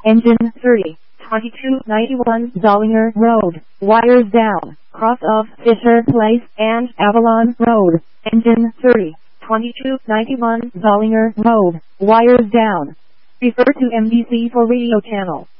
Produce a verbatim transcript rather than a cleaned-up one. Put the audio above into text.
Engine three, twenty-two ninety-one Zollinger Road, wires down, cross of Fisher Place and Avalon Road. Engine three, twenty-two ninety-one Zollinger Road, wires down. Refer to M D C for radio channel.